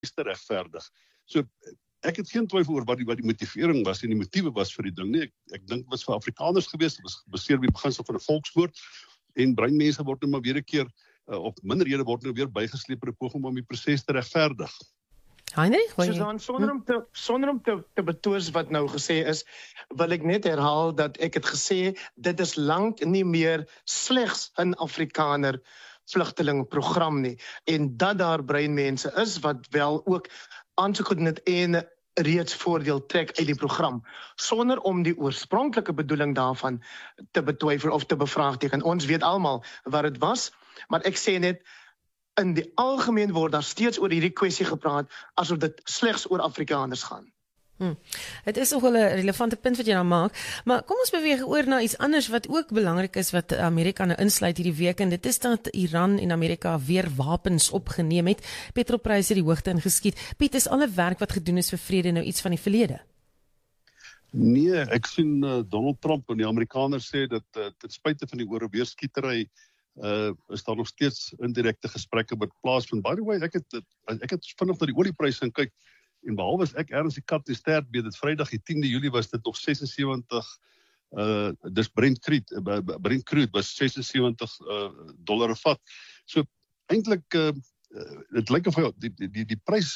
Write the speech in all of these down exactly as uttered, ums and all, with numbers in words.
te regverdig. So, ek het geen twyfel oor wat die, wat die motivering was en die motiewe was vir die ding nie. Ek, ek dink het was vir Afrikaners geweest, het was gebaseer op die beginsel van 'n volkswoord, en breinmense word nou maar weer 'n keer, uh, op minderhede word nou weer bygesleep in 'n poging om die proses te regverdig. Heinrich, Susan, sonder om te sonder om te, te betoos wat nou gesê is, wil ek net herhaal dat ek het gesê dit is lank nie meer slegs 'n Afrikaner vlugtelingprogram nie, en dat daar breinmense is wat wel ook aansoek gedoen het en reeds voordeel trek uit die program, sonder om die oorspronklike bedoeling daarvan te betwyfel of te bevraagteken. Ons weet almal wat dit was, maar ek sê net, in die algemeen word daar steeds oor hierdie kwessie gepraat, asof dit slegs oor Afrikaners gaan. Hmm. Het is ook wel 'n relevante punt wat jy nou maak, maar kom ons beweeg oor na iets anders wat ook belangrik is wat Amerika nou insluit hierdie week, en dit is dat Iran en Amerika weer wapens opgeneem het. Petrolpryse die hoogte ingeskiet. Piet, is alle werk wat gedoen is vir vrede nou iets van die verlede? Nee, ek sien uh, Donald Trump en die Amerikaners sê dat uh, ten spyte van die oorweerskietery uh, is daar nog steeds indirekte gesprekke wat plaasvind. By the way, ek het ek het vinnig na die oliepryse en kyk, en behalwe as ek ergens die kat die stert weet, dit Vrydag die tiende Julie was dit nog ses en sewentig, uh, dis Brent crude, uh, Brent crude was ses en sewentig uh, dollar 'n vat. So eintlik uh, dit lyk of die die die, die prys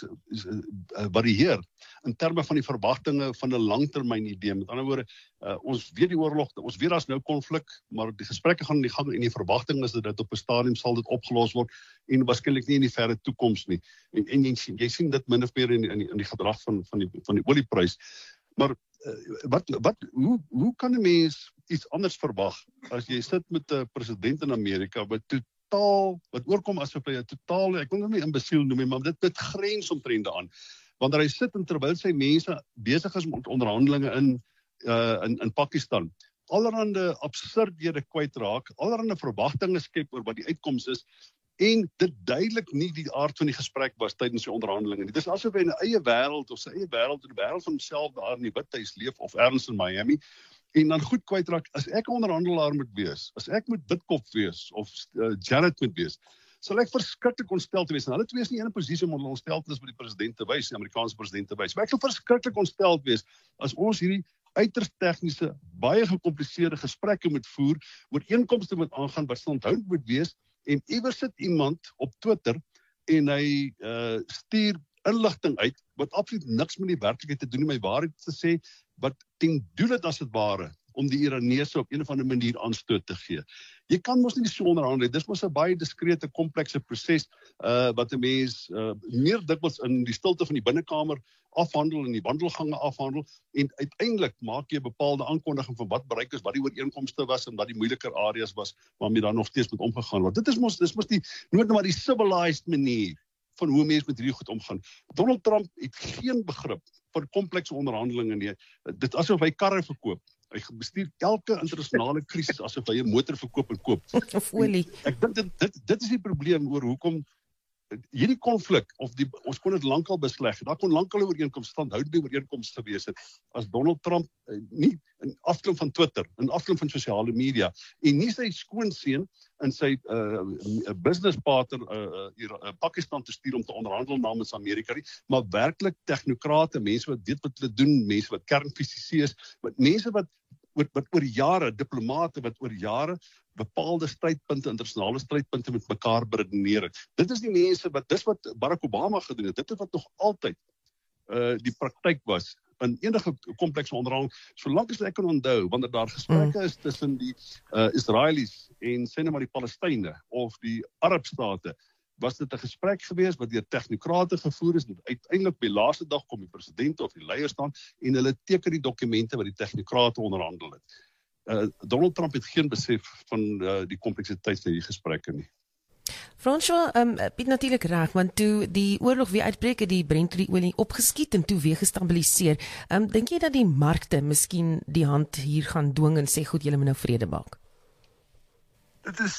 uh, varieer in terme van die verwagtinge van 'n langtermyn idee. Met ander woorde, uh, ons weet die oorlog, ons weet daar's nou konflik, maar die gesprekke gaan in die gang en die verwagting is dat dit op 'n stadium sal dit opgelos word en waarskynlik nie in die verre toekoms nie. En, en jy, jy sien dit min of meer in die, in die, in die gedrag van van die van die olieprys. Maar uh, wat wat hoe hoe kan 'n mens iets anders verwag as jy sit met 'n president in Amerika wat totaal wat oorkom asof hy 'n totale, ek wil hom nie imbesiel noem nie, maar dit dit grens omtrent daaraan. Wanneer hy sit en terwyl sy mense besig is met onderhandelinge in uh, in in Pakistan, allerhande absurdhede kwytraak, allerhande verwagtinge skep oor wat die uitkoms is, en dit duidelik nie die aard van die gesprek was tydens die onderhandelinge nie. Dit is asof hy in 'n eie wêreld of sy eie wêreld, in die wêreld van homself daar in die Withuis leef of ergens in Miami, en dan goed kwytraak, as ek 'n onderhandelaar moet wees, as ek moet Bitkop wees, of uh, Janet moet wees, sal ek verskriklik ontsteld wees, en hulle twee is nie in 'n posisie om hulle ontsteltenis by die president te wys, die Amerikaanse president te wys, maar ek sal verskriklik ontsteld wees, as ons hierdie uiters tegniese, baie gecompliseerde gesprekke moet voer, ooreenkomste moet aangaan, wat onthoud moet wees, en iewers sit iemand op Twitter, en hy uh, stuur inligting uit, wat absoluut niks met die werklikheid te doen, om my waarheid te sê, wat ten doel het as het ware, om die Iranese op een of ander manier aanstoot te gee. Jy kan mos nie so onderhandel, dit is mos 'n baie diskrete, komplekse proses, uh, wat 'n mens uh, meer dikwels in die stilte van die binnekamer afhandel, in die wandelgange afhandel, en uiteindelik maak jy 'n bepaalde aankondiging van wat bereik is, wat die ooreenkomste was, en wat die moeiliker areas was, waarmee daar nog steeds met omgegaan word. Dit is mos, dit is mos die, noem maar die civilized manier, van hoe mense met hierdie goed omgaan. Donald Trump het geen begrip vir komplekse onderhandelinge nie. Dit asof hy karre verkoop. Hy bestuur elke internasionale krisis asof hy 'n motor verkoop en koop. Of olie. Ek dink dit, dit dit is die probleem oor hoekom hierdie konflik, of die, ons kon dit lankal besleg, daar kon lankal 'n ooreenkoms, standhoudende ooreenkoms gewees het, as Donald Trump eh, nie in afklim van Twitter, in afklim van sosiale media, en nie sy skoonseun en sy uh, business partner uh, uh, Pakistan te stuur om te onderhandel namens Amerika nie, maar werklik technokrate, mense wat weet wat hulle doen, mense wat kernfisici is, wat mense wat Wat, wat oor jare, diplomate wat oor jare bepaalde strydpunte, internasionale strydpunte met mekaar beredeneer het. Dit is die mense wat, dis wat Barack Obama gedoen het, dit is wat nog altyd uh, die praktyk was, in enige komplekse onderhandeling, solank as ek kan onthou, wanneer daar gesprekke is tussen die uh, Israelis en sê nou maar die Palestynë, of die Arabstate, was dit 'n gesprek gewees wat deur technokrate gevoer is, en uiteindelik by laaste dag kom die president of die leiers staan, en hulle teken die dokumente wat die technokrate onderhandel het. Uh, Donald Trump het geen besef van uh, die kompleksiteit van die gesprekke nie. François, um, Piet natuurlik reg, want toe die oorlog weer uitbreek, het die Brent-olie opgeskiet en toe weer gestabiliseer. Um, dink jy dat die markte miskien die hand hier gaan dwing en sê, goed, julle moet nou vrede maak? Dit is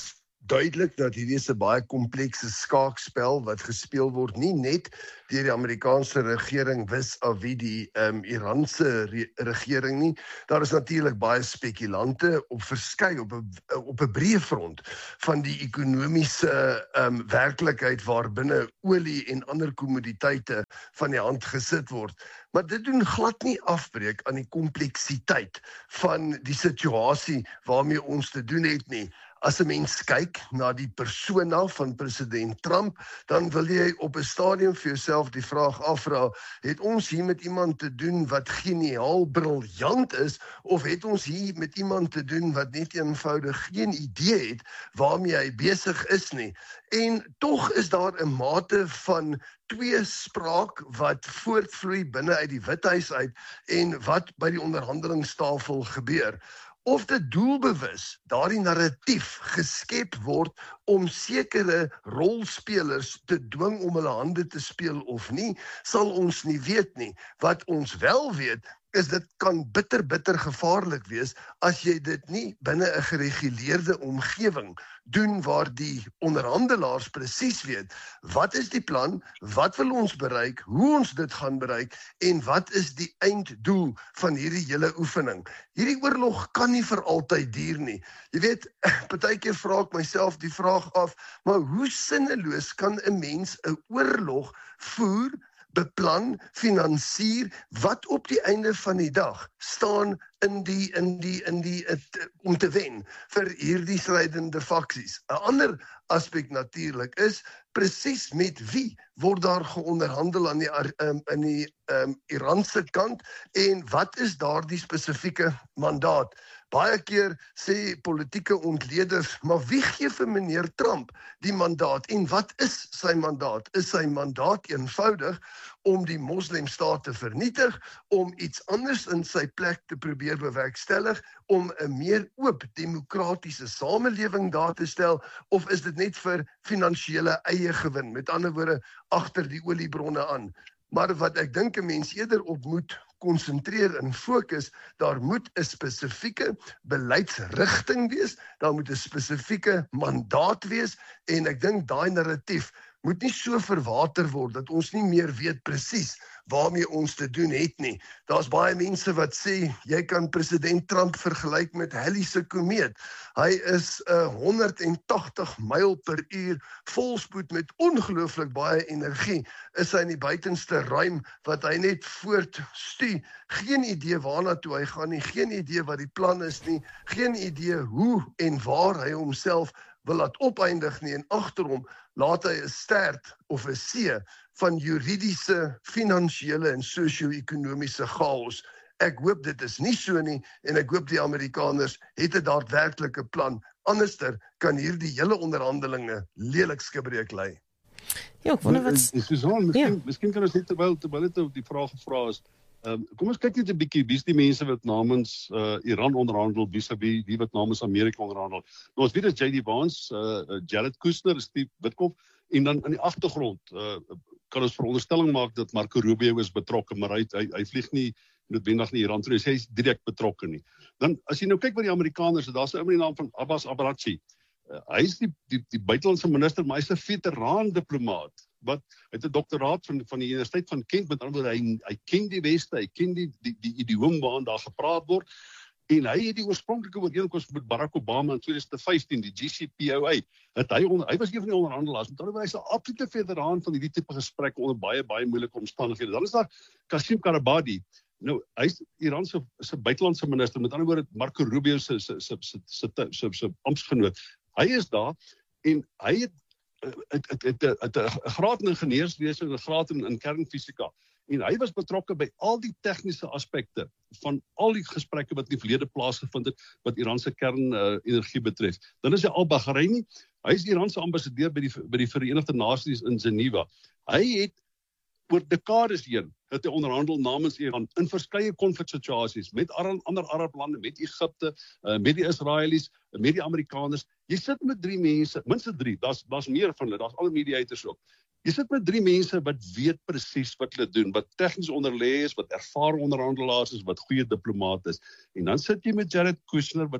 duidelik dat hierdie is 'n baie komplekse skaakspel wat gespeel word, nie net deur die Amerikaanse regering wis of wie die um, Iranse re regering nie. Daar is natuurlik baie spekulante op verskeie op 'n op 'n breë front van die ekonomiese um, werklikheid waarbinne olie en ander kommoditeite van die hand gesit word. Maar dit doen glad nie afbreek aan die kompleksiteit van die situasie waarmee ons te doen het nie. As 'n mens kyk na die persona van president Trump, dan wil jy op 'n stadium vir jouself die vraag afvra, het ons hier met iemand te doen wat geniaal briljant is, of het ons hier met iemand te doen wat net eenvoudig geen idee het waarmee hy besig is nie. En tog is daar 'n mate van tweespraak wat voortvloei binne uit die Withuis uit en wat by die onderhandelingstafel gebeur. Of dit doelbewus daardie narratief geskep word om sekere rolspelers te dwing om hulle hande te speel of nie, sal ons nie weet nie. Wat ons wel weet, is dit kan bitter, bitter gevaarlik wees as jy dit nie binne 'n gereguleerde omgewing doen waar die onderhandelaars presies weet, wat is die plan, wat wil ons bereik, hoe ons dit gaan bereik en wat is die einddoel van hierdie hele oefening. Hierdie oorlog kan nie vir altyd duur nie. Jy weet, partykeer vra ek myself die vraag af, maar hoe sinneloos kan 'n mens 'n oorlog voer, beplan, finansier, wat op die einde van die dag staan in die in die in die het, om te wen vir hierdie strydende faksies. 'n Ander aspek natuurlik is presies met wie word daar geonderhandel aan die um, in die um, Iranse kant en wat is daardie spesifieke mandaat? Baie keer sê politieke ontleeders, maar wie gee vir meneer Trump die mandaat en wat is sy mandaat? Is sy mandaat eenvoudig om die moslemstaat te vernietig, om iets anders in sy plek te probeer bewerkstellig, om 'n meer oop demokratiese samelewing daar te stel, of is dit net vir finansiële eie gewin, met ander woorde agter die oliebronne aan? Maar wat ek dink 'n mens eerder op moet konsentreer en fokus, daar moet 'n spesifieke beleidsrigting wees, daar moet 'n spesifieke mandaat wees en ek dink daai narratief moet nie so verwater word dat ons nie meer weet presies waarmee ons te doen het nie. Daar's baie mense wat sê jy kan president Trump vergelyk met Halley se komeet. Hy is uh, honderd en tagtig myl per uur volspoed met ongelooflik baie energie. Is hy in die buitenste ruim wat hy net voortstuur. Geen idee waarna toe hy gaan nie, geen idee wat die plan is nie, geen idee hoe en waar hy homself wil laat opeindig nie en agter hom laat hy 'n stert of 'n see van juridiese, finansiële en sosio-ekonomiese chaos. Ek hoop dit is nie so nie en ek hoop die Amerikaners het 'n daadwerklike plan. Anderster kan hierdie hele onderhandelinge lelik skibreek lei. Ja, ek wonder wat Susan, miskien ja. miskien kan ons net terwyl terwyl dit die vraag gevra is. Um, kom ons kyk net 'n bietjie, wie is die mense wat namens uh, Iran onderhandel, wie is wie, wie wat namens Amerika onderhandel. Nou ons weet dit is J D Vance, uh, Jared Kushner, Steve Witkoff en dan in die agtergrond uh, kan ons veronderstelling maak dat Marco Rubio is betrokke, maar hy hy, hy vlieg nie noodwendig nie Iran toe, hy is direk betrokke nie. Dan as jy nou kyk by die Amerikaners, daar's 'n ou met die naam van Abbas Abrachi. Uh, hy is die die die buitelandse minister, maar hy's 'n veteraan diplomaat. Wat hy het 'n doktoraat van van die Universiteit van Kent, met ander woorde hy hy ken die Weste, hy ken die die die idioom waarin daar gepraat word. En hy het die oorspronklike ooreenkoms met Barack Obama in twintig vyftien, die G C P O A, het hy onder, hy was een van die onderhandelaars. Met ander woorde hy's 'n absolute veteraan van hierdie tipe gesprekke onder baie baie moeilike omstandighede. Dan is daar Qasim Karabadi. Nou, hy's Iran se se buitelandse minister, met ander woorde Marco Rubio se se se se se se amptgenoot. Hy is daar en hy het het het het het 'n graad in ingenieurswese en 'n graad in, in kernfisika. En hy was betrokke by al die tegniese aspekte van al die gesprekke wat in die verlede plaasgevind het wat Iran se kernenergie uh, betref. Dan is hy al-Bahraini, hy is Iran se ambassadeur by die by die Verenigde Nasies in Geneva. Hy het oor dekades heen het hy onderhandel namens Iran in verskeie konfliksituasies met ander Arab lande, met Egipte, uh, met die Israelies, met die Amerikaners. Jy sit met drie mense, minstens drie, daar's daar's meer van hulle, daar's al mediators ook. Jy sit met drie mense wat weet presies wat hulle doen, wat tegnies onderlê is, wat ervare onderhandelaars is, wat goeie diplomaat is. En dan sit jy met Jared Kushner wat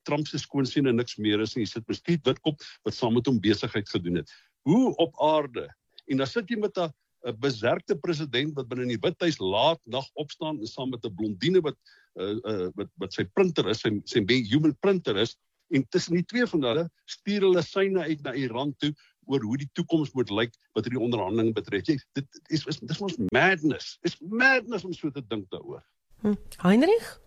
Trump se skoonseun en niks meer is, en jy sit met Steve Witkoff, wat saam met hom besigheid gedoen het. Hoe op aarde? En dan sit jy met 'n 'n beserkte president wat binne in die Withuis laat nag opstaan en saam met 'n blondine wat uh, uh, wat wat sy printer is, sy sy human printer is, en tussen die twee van hulle stuur hulle syne uit na Iran toe oor hoe die toekoms moet lyk wat hierdie onderhandeling betref. Jy, dit is is dis ons madness. It's madness om so te dink daaroor. Hm. Heinrich?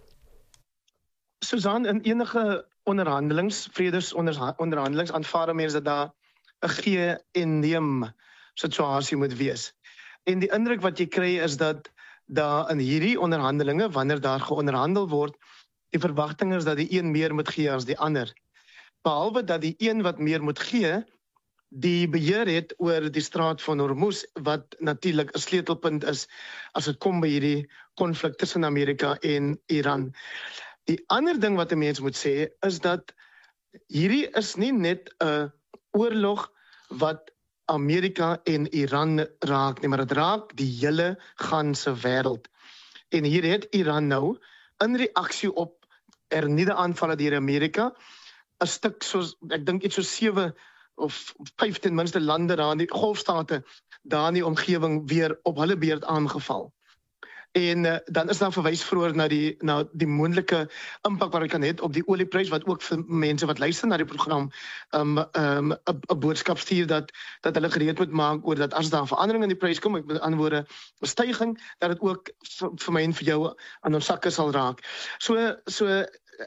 Susan, in enige onderhandelings, vredesonderhandelings aanvaar mense dat daar 'n gee en neem situasie moet wees. En die indruk wat jy kry is dat daar in hierdie onderhandelinge, wanneer daar geonderhandel word, die verwagting is dat die een meer moet gee as die ander. Behalwe dat die een wat meer moet gee, die beheer het oor die straat van Hormuz, wat natuurlik 'n sleutelpunt is as dit kom by hierdie konflik tussen Amerika en Iran. Die ander ding wat 'n mens moet sê, is dat hierdie is nie net 'n oorlog wat Amerika en Iran raak nie, maar dit raak die hele ganse wêreld. En hier het Iran nou, in reaksie op hernieude aanvalle deur Amerika, 'n stuk soos, ek dink iets so sewe of vyf ten minste lande daar in die golfstate, daar in die omgewing weer op hulle beurt aangeval. En uh, dan is daar verwys vroeër na die na die moontlike impak wat dit kan hê op die olieprys, wat ook vir mense wat luister na die program 'n um, um, 'n boodskap stuur dat dat hulle gereed moet maak oor dat as daar verandering in die prys kom, ek met ander woorde 'n styging, dat dit ook vir my en vir jou aan ons sakke sal raak. So so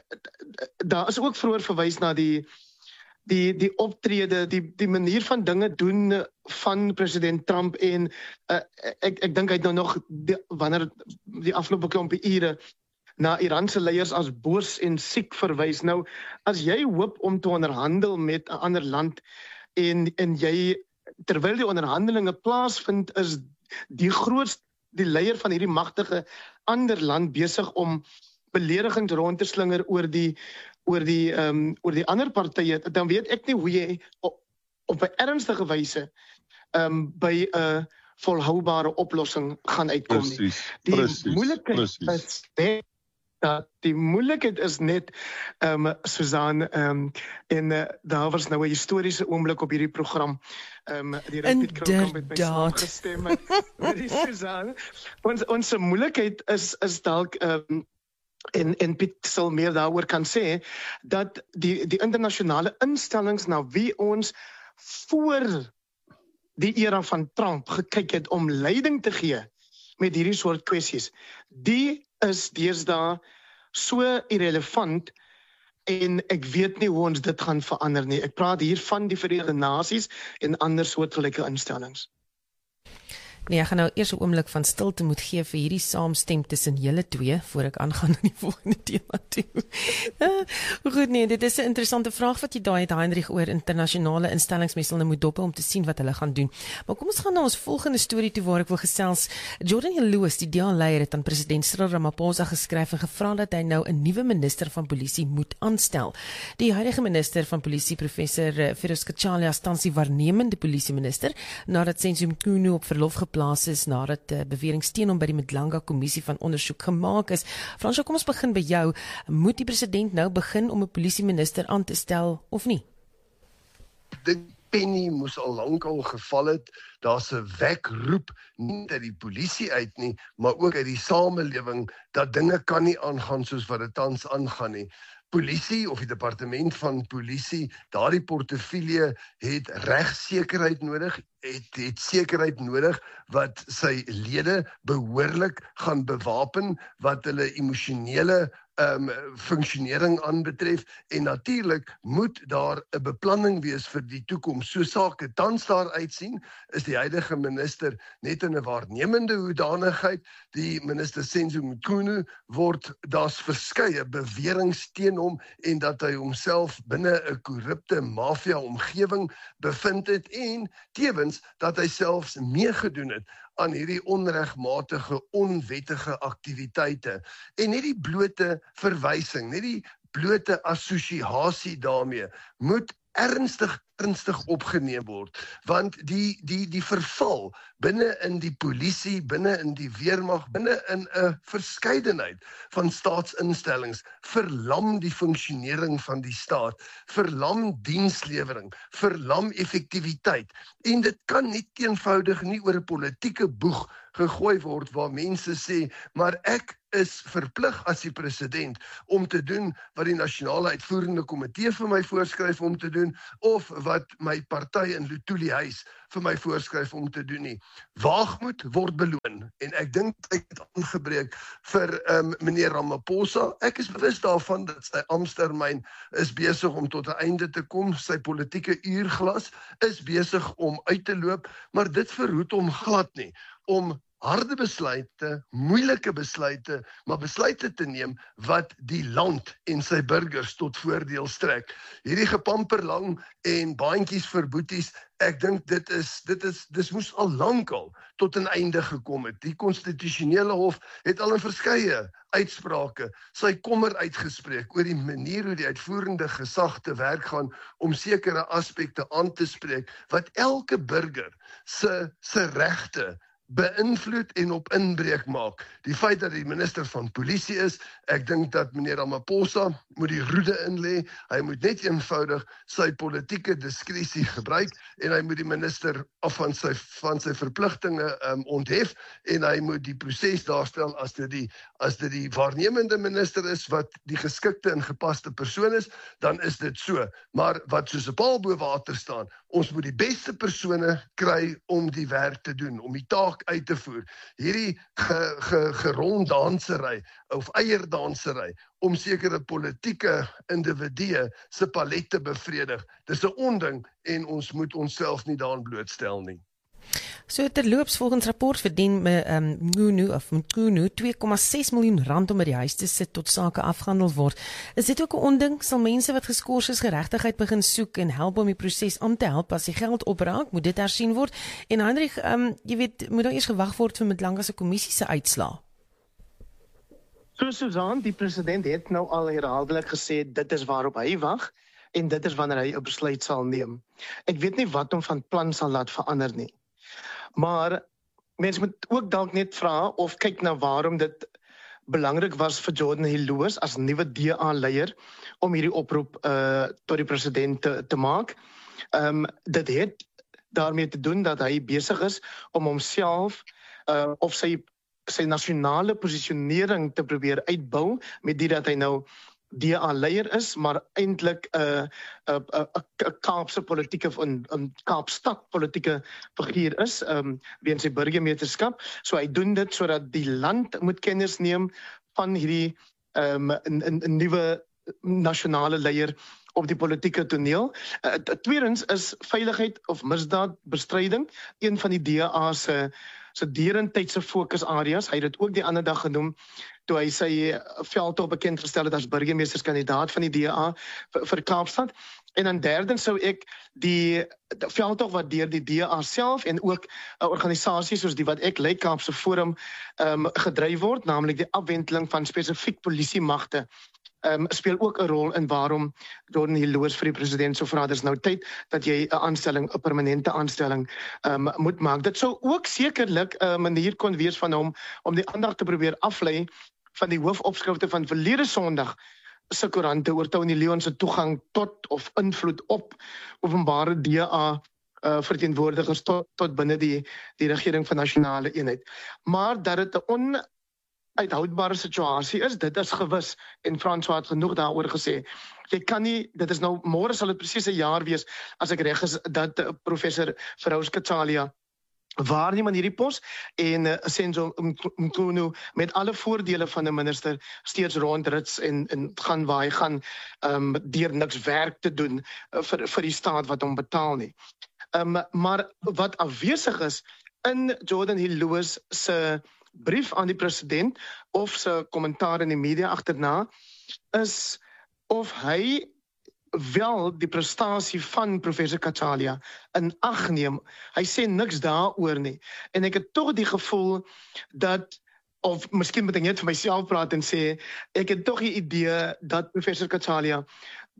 daar is ook vroeër verwys na die die die optrede, die die manier van dinge doen van president Trump, en uh, ek ek dink hy het nou nog die, wanneer die afgelope klompie ure na Iranse leiers as boos en siek verwys. Nou, as jy hoop om te onderhandel met 'n ander land en en jy terwyl die onderhandelinge plaasvind, is die grootste die leier van hierdie magtige ander land besig om beledigings rond te slinger oor die oor die um, oor die ander partye, dan weet ek nie hoe jy op, op 'n ernstige wyse um, by 'n uh, volhoubare oplossing gaan uitkom nie. Precies, die precies, moeilikheid precies. is net dat die moeilikheid is net um, Susan, um, en uh, daar was nou 'n historiese oomblik op hierdie program. Um, die Piet Kroukamp het my saamgestem met die Susan. Ons ons moeilikheid is is dalk um, En, en Piet sal meer daaroor kan sê, dat die, die internasionale instellings na wie ons voor die era van Trump gekyk het om leiding te gee met hierdie soort kwessies, die is deesdae so irrelevant, en ek weet nie hoe ons dit gaan verander nie. Ek praat hier van die Verenigde Nasies en ander soortgelyke instellings. Nee, ek gaan nou eers 'n oomblik van stilte moet gee vir hierdie saamstem tussen julle twee, voor ek aangaan aan die volgende tema toe. uh, goed, nee, dit is 'n interessante vraag wat jy daai het, Heinrich, oor internasionale instellings. Mense sal nou moet dop om te sien wat hulle gaan doen. Maar kom ons gaan na ons volgende storie toe, waar ek wil gesels. Jordan Lewis, die D A-leier, het aan president Cyril Ramaphosa geskryf en gevra dat hy nou 'n nuwe minister van polisie moet aanstel. Die huidige minister van polisie, professor Feroz Kachaliya, tans die waarnemende polisieminister, nadat Senzo Mchunu op verlof geplaas is nadat uh, beweringe teen hom by die Mdlanga kommissie van ondersoek gemaak is. Fransjo, kom ons begin by jou. Moet die president nou begin om 'n polisieminister aan te stel of nie? Die penny moes al lank al geval het. Daar's 'n wekroep nie uit die polisie uit nie, maar ook uit die samelewing, dat dinge kan nie aangaan soos wat dit tans aangaan nie. Polisie of die departement van polisie, daardie portefeulje het regsekerheid nodig, het het sekerheid nodig wat sy lede behoorlik gaan bewapen, wat hulle emosionele um, funksionering aanbetref, en natuurlik moet daar 'n beplanning wees vir die toekoms. So sake tans daar uitsien, is die huidige minister net in 'n waarnemende hoedanigheid. Die minister Senzo Mchunu word, daar's verskeie beweringe teen hom, en dat hy homself binne 'n korrupte mafia omgewing bevind het, en tevens dat hy selfs meegedoen het aan hierdie onregmatige, onwettige aktiwiteite. En net die blote verwysing, net die blote assosiasie daarmee moet ernstig ernstig opgeneem word, want die die die verval binne in die polisie, binne in die weermag, binne in 'n verskeidenheid van staatsinstellings verlam die funksionering van die staat, verlam dienslewering, verlam effektiwiteit. En dit kan nie eenvoudig nie oor 'n politieke boeg gegooi word waar mense sê, maar ek is verplig as die president om te doen wat die nasionale uitvoerende komitee vir my voorskryf om te doen, of wat my party in Luthuli huis vir my voorskryf om te doen nie. Waagmoed word beloon, en ek dink ek het aangebreek vir um, meneer Ramaphosa. Ek is bewus daarvan dat sy amptetermyn is besig om tot 'n einde te kom, sy politieke uurglas is besig om uit te loop, maar dit verhoed hom glad nie om harde besluite, moeilike besluite, maar besluite te neem wat die land en sy burgers tot voordeel strek. Hierdie gepamperlang en baantjies vir boeties, ek dink dit is dit is dis moes al lankal tot 'n einde gekom het. Die konstitusionele hof het al in verskeie uitsprake sy kommer uitgespreek oor die manier hoe die uitvoerende gesag te werk gaan om sekere aspekte aan te spreek wat elke burger se se regte beïnvloed en op inbreuk maak. Die feit dat die minister van polisie is, ek dink dat meneer Ramaphosa moet die roede inlê, hy moet net eenvoudig sy politieke diskresie gebruik en hy moet die minister af van sy van sy verpligtinge um, onthef en hy moet die proses daarstel as dit die as dit die waarnemende minister is wat die geskikte en gepaste persoon is, dan is dit so. Maar wat soos 'n paal bo water staan, ons moet die beste persone kry om die werk te doen, om die taak uit te voer. Hierdie ge, ge, geronddansery of eierdansery om sekere politieke individue se palet te bevredig. Dis 'n onding en ons moet onsself nie daaraan blootstel nie. So terloops volgens rapport verdien me um, Mngunu of Mngunu twee komma ses miljoen rand om by die huis te sit tot sake afgehandel word. Is dit ook 'n onding? Sal mense wat geskort is geregtigheid begin soek en help om die proses aan te help as die geld opraak? Moet dit hersien word? En Hendrik, um, jy weet, moet daar eers gewag word vir Mdlanga se kommissie se uitslaa? So Susan, die president het nou al herhaaldelik gesê dit is waarop hy wag en dit is wanneer hy 'n besluit sal neem. Ek weet nie wat hom van plan sal laat verander nie. Maar mense moet ook dalk net vra of kyk na waarom dit belangrik was vir Jordan Hill-Lewis as nuwe D A-leier om hierdie oproep uh, tot die president te, te maak. Um, dit het daarmee te doen dat hy besig is om homself uh, of sy sy nasionale posisionering te probeer uitbou met dit dat hy nou D A-leier is, maar eintlik 'n uh, 'n uh, uh, uh, Kaapse politieke of 'n um, Kaapstad politieke figuur is, um, weens sy burgemeesterskap. So hy doen dit sodat die land moet kennis neem van hierdie um, 'n 'n nuwe nasionale leier op die politieke toneel. Uh, tweedens is veiligheid of misdaadbestryding een van die D A se se derentydse fokusareas. Hy het dit ook die ander dag genoem toe hy sy veldtog bekend gestel het as burgemeesterskandidaat van die D A vir, vir Kaapstad. En dan derdens sou ek die, die veldtog wat deur die D A self en ook 'n organisasie soos die wat ek lei, Kaapse Forum, um, gedryf word, naamlik die afwenteling van spesifiek polisiemagte. Um, speel ook 'n rol in waarom Jordan Hill-Lewis vir die president so vra, dis nou tyd dat jy 'n aanstelling, 'n permanente aanstelling um, moet maak. Dit sou ook sekerlik 'n uh, manier kon wees van hom om die aandag te probeer aflei van die hoofopskrifte van verlede Sondag se koerante oor Tony Leon se toegang tot of invloed op openbare D A uh, verteenwoordigers tot, tot binne die, die regering van nasionale eenheid. Maar dat dit 'n on uithoudbare situasie is, dit is gewis, en François het genoeg daaroor gesê. Jy kan nie, dit is nou, môre sal dit presies 'n jaar wees, as ek reg is, dat uh, professor Feroz Khatsalia waarneem aan hierdie pos, en uh, Senzo Mngunu met alle voordele van 'n minister steeds rondrits en, en gaan waar hy gaan, um, deur niks werk te doen uh, vir, vir die staat wat hom betaal nie. Um, maar wat afwesig is in Jordan Hill-Lewis se brief aan die president of sy kommentaar in die media agterna is of hy wel die prestasie van professor Khatsalia in ag neem. Hy sê niks daaroor nie. En ek het tog die gevoel dat, of miskien moet ek net vir myself praat en sê, ek het tog die idee dat professor Khatsalia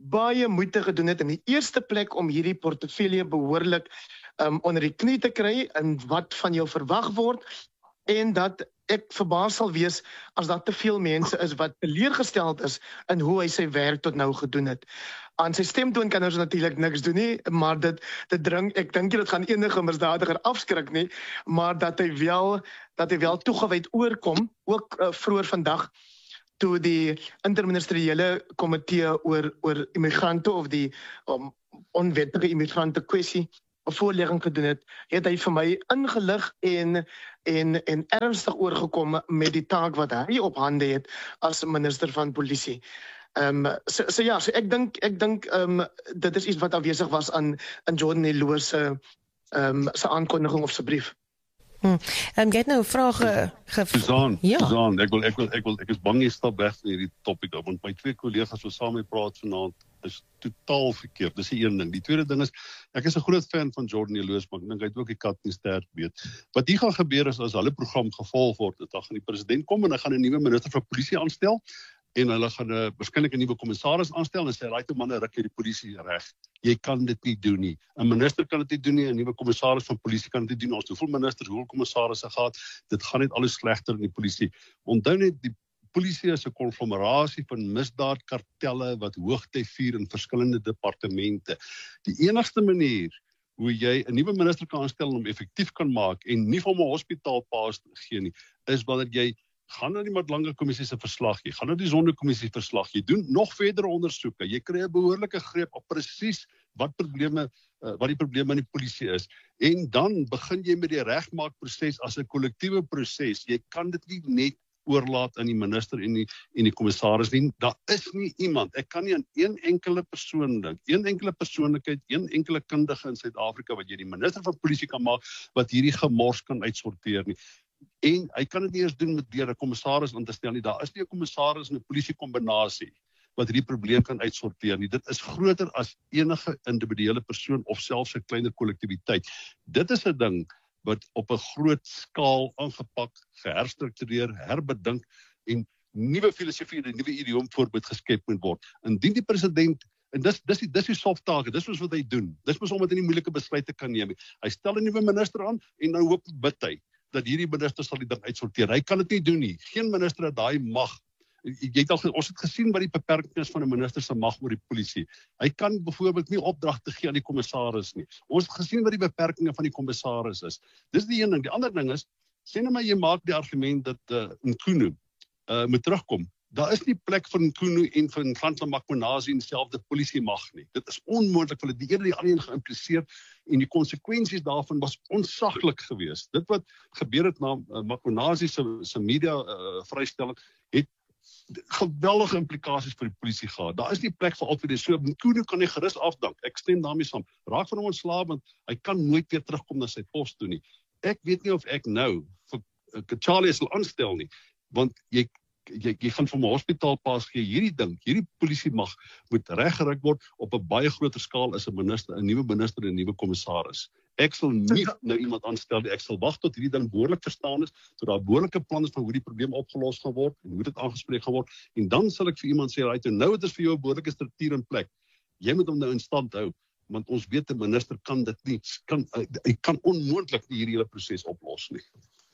baie moeite gedoen het in die eerste plek om hierdie portefeulje behoorlik um, onder die knie te kry en wat van jou verwag word, en dat ek verbaas sal wees as daar te veel mense is wat teleurgesteld is in hoe hy sy werk tot nou gedoen het. Aan sy stemtoon kan ons natuurlik niks doen nie, maar dit dit dring, ek dink nie dit gaan enige misdadiger afskrik nie, maar dat hy wel dat hy wel toegewyd oorkom, ook uh, vroeër vandag toe die interministeriële komitee oor oor immigrante of die um, onwettige immigrante kwessie 'n voorlegging gedoen het, het hy vir my ingelig en en en ernstig oorgekom met die taak wat hy op hande het as minister van polisie. Ehm um, so, so ja, so ek dink ek dink ehm um, dit is iets wat afwesig was aan in Jordan Hello se ehm um, se aankondiging of se brief. Hm. Um, jy het nou 'n vraag ge Suzan, ja. Suzan, ek wil ek wil ek wil ek is bang jy stap weg van hierdie topik want my twee kollegas wat saam mee praat vanaand is totaal verkeerd. Dis die een ding. Die tweede ding is ek is 'n groot fan van Jordan Hello, maar ek dink hy het ook die kat nie sterk weet. Wat hier gaan gebeur is as hulle program gevolg word, dan gaan die president kom en hy gaan 'n nuwe minister van polisie aanstel en hulle gaan 'n waarskynlik 'n nuwe kommissaris aanstel en sê raai toe manne ruk hierdie polisie reg. Jy kan dit nie doen nie. 'n Minister kan dit nie doen nie, 'n nuwe kommissaris van polisie kan dit nie doen. Ons het hoeveel ministers, hoeveel kommissarisse gehad. Dit gaan net alles slegter in die polisie. Onthou net die polisie is 'n konglomerasie van misdaadkartelle wat hoogtyd vier in verskillende departemente. Die enigste manier hoe jy 'n nuwe minister kan aanstel om effektief kan maak en nie vir 'n hospitaalpaas gee nie, is wanneer jy gaan na die Madlanga kommissie se verslag, jy gaan na die Zondo kommissie verslag, jy doen nog verdere ondersoeke, jy kry 'n behoorlike greep op presies wat probleme uh, wat die probleme in die polisie is. En dan begin jy met die regmaakproses as 'n kollektiewe proses. Jy kan dit nie net oorlaat aan die minister en die en die kommissaris nie. Daar is nie iemand. Ek kan nie aan een enkele persoon dink, een enkele persoonlikheid, een enkele kundige in Suid-Afrika wat jy die minister van polisie kan maak wat hierdie gemors kan uitsorteer nie. En hy kan dit nie eers doen met deur 'n kommissaris aan te stel nie. Daar is nie 'n kommissaris en 'n polisie kombinasie wat hierdie probleem kan uitsorteer nie. Dit is groter as enige individuele persoon of selfs 'n kleiner kollektiwiteit. Dit is 'n ding wat op 'n groot skaal aangepak, geherstruktureer, herbedink en nuwe filosofie en nuwe idioom voorbeeld geskep moet word. Indien die president en dis dis die dis die soft take, dis wat hy doen. Dis mos om dit in die moeilike besluite kan neem. Hy stel 'n nuwe minister aan en nou hoop bid hy dat hierdie minister sal die ding uitsorteer. Hy kan dit nie doen nie. Geen minister het daai mag. Jy het al ons het gesien wat die beperking is van 'n minister se mag oor die polisie. Hy kan byvoorbeeld nie opdragte gee aan die kommissaris nie. Ons het gesien wat die beperkings van die kommissaris is. Dis die een ding. Die ander ding is, sê net maar jy maak die argument dat uh, Nkunu uh, moet terugkom. Daar is nie plek vir Nkunu en vir Nhlanhla Makhonazi in dieselfde polisie mag nie. Dit is onmoontlik vir hulle die ene die ander een geïmpliseer en die konsekwensies daarvan was onsaglik geweest. Dit wat gebeur het na uh, Makhonazi se se media uh, vrystelling het geweldige implikasies vir die polisie gehad. Daar is nie plek vir altyd so. Nkunu kan nie gerus afdank. Ek stem daarmee saam. Raak van hom ontslae want hy kan nooit weer terugkom na sy pos toe nie. Ek weet nie of ek nou vir uh, Kachali sal aanstel nie, want jy Jy, jy gaan van 'n hospitaalpaas gee, hierdie ding, hierdie polisie mag moet reggeruk word op 'n baie groter skaal as 'n minister, 'n nuwe minister en 'n nuwe kommissaris. Ek sal nie nou iemand aanstel nie, ek sal wag tot hierdie ding behoorlik verstaan is, tot daar behoorlike planne is van hoe die probleem opgelos gaan word en hoe dit aangespreek gaan word en dan sal ek vir iemand sê, right, nou het ons vir jou 'n behoorlike struktuur in plek. Jy moet hom nou in stand hou, want ons weet 'n minister kan dit nie, kan hy kan onmoontlik hierdie hele proses oplos nie.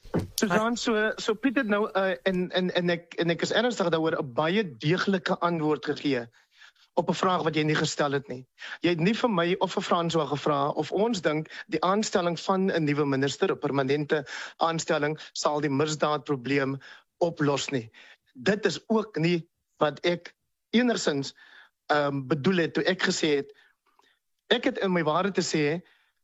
Suzan, so so Piet het nou uh, en en en ek en ek is ernstig daaroor 'n baie deeglike antwoord gegee op 'n vraag wat jy nie gestel het nie. Jy het nie vir my of vir François gevra of ons dink die aanstelling van 'n nuwe minister, 'n permanente aanstelling sal die misdaadprobleem oplos nie. Dit is ook nie wat ek enigsins um, bedoel het toe ek gesê het ek het in my ware te sê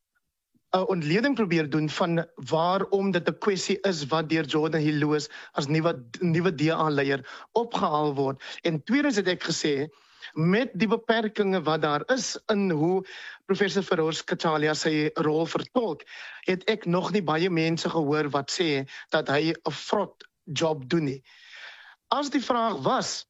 'n ontleding probeer doen van waarom dit 'n kwessie is wat deur Jordan Hello as nuwe nuwe D A-leier opgehaal word. En tweedens het ek gesê met die beperkings wat daar is in hoe professor Feroz Kachali sy rol vertolk, het ek nog nie baie mense gehoor wat sê dat hy 'n vrot job doen nie. As die vraag was,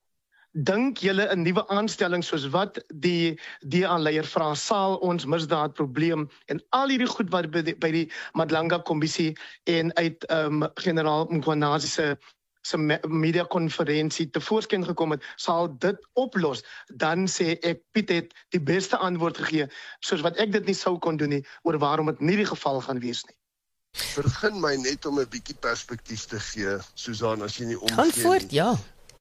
dink julle 'n nuwe aanstelling soos wat die D A-leier vra sal ons misdaadprobleem en al hierdie goed wat by die, by die Madlanga kommissie en uit um, generaal Mkhwanazi se se mediakonferensie tevoorskyn gekom het, sal dit oplos, dan sê ek, Piet het die beste antwoord gegee, soos wat ek dit nie sou kon doen nie, oor waarom dit nie die geval gaan wees nie. Vergun my net om 'n bietjie perspektief te gee, Susan, as jy nie omgee Gaan voort, ja.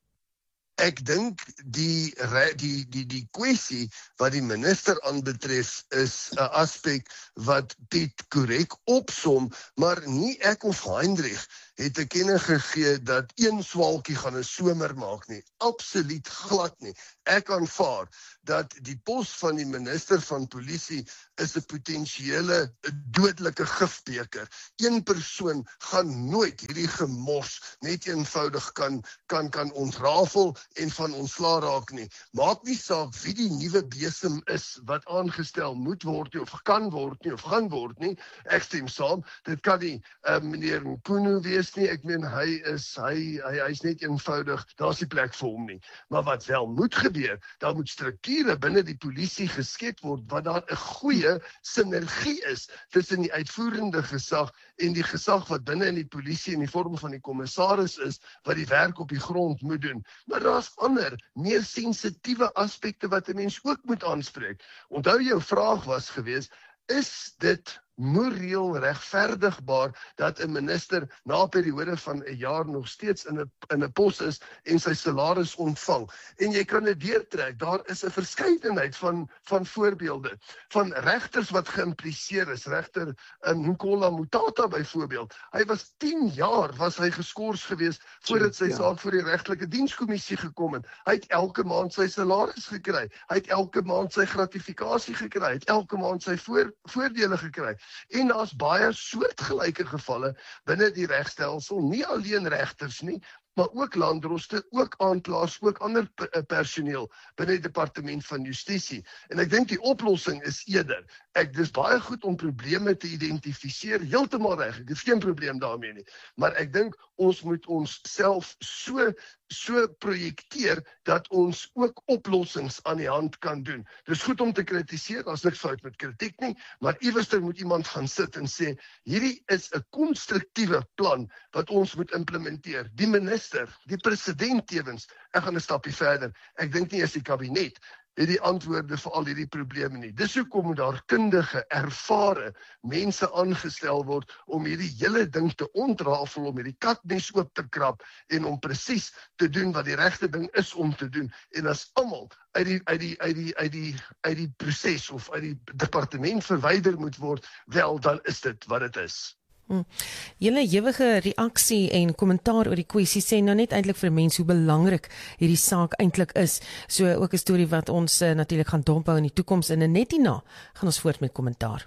Ek dink die die die die kwessie wat die minister aanbetref is 'n aspek wat Piet korrek opsom, maar nie ek of Heinrich het te kenne gegee dat een swaalkie gaan 'n somer maak nie. Absoluut glad nie. Ek aanvaar dat die pos van die minister van polisie is 'n potensiële dodelike gifbeker. Een persoon gaan nooit hierdie gemors net eenvoudig kan kan kan ontrafel en van ontslaa raak nie. Maak nie saak wie die nuwe besem is wat aangestel moet word nie, of kan word nie, of gaan word nie. Ek stem saam. Dit kan nie uh, meneer Mkhunu wees nie. Ek meen hy is hy hy hy's net eenvoudig, daar's nie plek vir hom nie. Maar wat wel moet gebeur, daar moet strukture binne die polisie geskep word wat daar 'n goeie sinergie is tussen die uitvoerende gesag en die gesag wat binne in die polisie in die vorm van die kommissaris is, wat die werk op die grond moet doen. Maar daar's ander, meer sensitiewe aspekte wat 'n mens ook moet aanspreek. Onthou jou vraag was gewees, is dit moreel regverdigbaar dat 'n minister na 'n periode van 'n jaar nog steeds in 'n in 'n pos is en sy salaris ontvang? En jy kan dit deurtrek. Daar is 'n verskeidenheid van van voorbeelde van regters wat geïmpliseer is. Regter Nkola Mutata byvoorbeeld. Hy was tien jaar was hy geskort gewees voordat sy saak voor die regtelike dienskommissie gekom het. Hy het elke maand sy salaris gekry. Hy het elke maand sy gratifikasie gekry. Hy het elke maand sy voor, voordele gekry. En daar's baie soortgelyke gevalle binne die regstelsel, nie alleen regters nie, maar ook landdroste, ook aanklaers, ook ander personeel binne die departement van justisie. En ek dink die oplossing is eerder, ek dis baie goed om probleme te identifiseer, heeltemal reg, ek het geen probleem daarmee nie, maar ek dink ons moet ons self so so projekteer dat ons ook oplossings aan die hand kan doen. Dis goed om te kritiseer, daar's niks fout met kritiek nie, maar iewerster moet iemand gaan sit en sê, hierdie is 'n konstruktiewe plan wat ons moet implementeer. Die minister, die president tevens, ek gaan 'n stapie verder. Ek dink nie eens die kabinet het die antwoorde vir al hierdie probleme nie. Dis hoekom moet daar kundige, ervare mense aangestel word om hierdie hele ding te ontrafel, om hierdie katmes oop te krap en om presies te doen wat die regte ding is om te doen. En as almal uit die uit die uit die uit die uit die proses of uit die departement verwyder moet word, wel dan is dit wat dit is. Hmm. Julle ewige reaksie en kommentaar oor die kwessie sê nou net eintlik vir mense hoe belangrik hierdie saak eintlik is. So ook 'n storie wat ons uh, natuurlik gaan dophou in die toekoms, en net hierna gaan ons voort met kommentaar.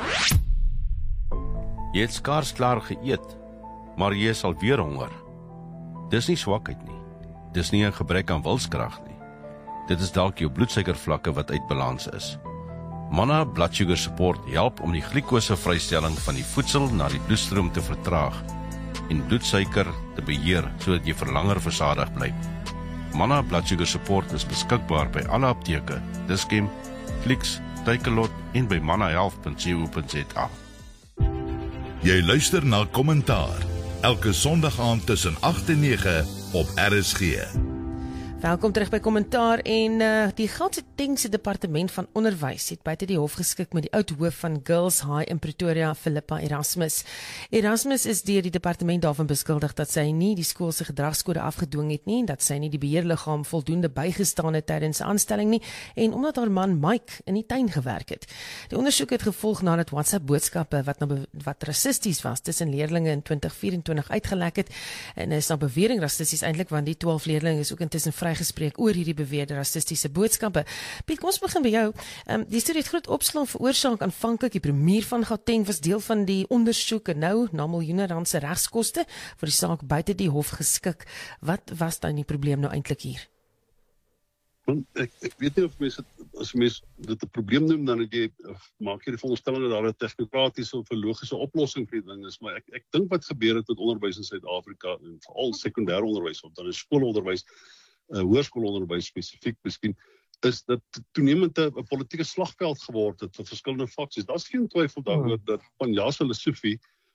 Jy het skaars klaar geëet, maar jy is al weer honger. Dis nie swakheid nie. Dis nie 'n gebrek aan wilskrag nie. Dit is dalk jou bloedsuikervlakke wat uit balans is. Manna Blood Sugar Support help om die glikosevrystelling van die voedsel na die bloedstroom te vertraag en bloedsuiker te beheer sodat jy vir langer versadig bly. Manna Blood Sugar Support is beskikbaar by alle apteke, Dischem, Clicks, Takealot en by manna health punt co punt za. Jy luister na Kommentaar elke Sondag aand tussen agt en nege op R S G. Welkom terug by Kommentaar. En uh, die Gautengse Departement van Onderwys het buite die hof geskik met die oud hoof van Girls High in Pretoria, Philippa Erasmus. Erasmus is deur die departement daarvan beskuldig dat sy nie die skool se gedragskode afgedwing het nie, dat sy nie die beheerliggaam voldoende bygestaan het tydens sy aanstelling nie, en omdat haar man Mike in die tuin gewerk het. Die ondersoek het gevolg nadat WhatsApp boodskappe wat nou wat rassisties was tussen leerlinge in twintig vyf en twintig uitgelek het, en is nou bewering rassisties eintlik, want die twaalf leerlinge is ook intussen vry gespreek oor hierdie beweerde rassistiese boodskappe. Piet, kom ons begin by jou. Um, die storie het groot opslag veroorsaak aanvanklik. Die premier van Gauteng was deel van die ondersoek en nou na miljoene rand se regskoste vir die saak buite die hof geskik. Wat was dan die probleem nou eintlik hier? Ek, ek weet nie of mense, as mense dit 'n probleem noem, dan het jy, maak jy die veronderstelling dat daar 'n tegnokratiese of 'n logiese oplossing vir die ding is, maar ek, ek dink wat gebeur het met onderwys in Suid-Afrika, en veral sekondêre onderwys, of dan is skoolonderwys, Uh, hoërskoolonderwys spesifiek miskien, is dat toenemend 'n politieke slagveld geword het vir verskillende faksies. Daar's geen twyfel daaroor dat van Jaso Lesofie